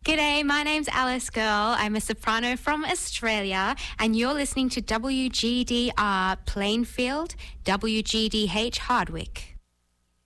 G'day, my name's Alice Girl. I'm a soprano from Australia, and you're listening to WGDR Plainfield, WGDH Hardwick.